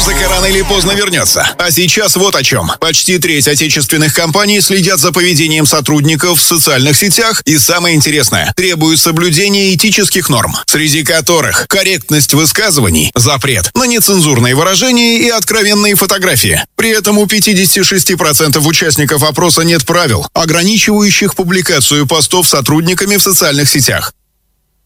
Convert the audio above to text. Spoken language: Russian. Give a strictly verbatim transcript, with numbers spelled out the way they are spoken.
Музыка рано или поздно вернется. А сейчас вот о чем. Почти треть отечественных компаний следят за поведением сотрудников в социальных сетях и, самое интересное, требуют соблюдения этических норм, среди которых корректность высказываний, запрет на нецензурные выражения и откровенные фотографии. При этом у пятьдесят шесть процентов участников опроса нет правил, ограничивающих публикацию постов сотрудниками в социальных сетях.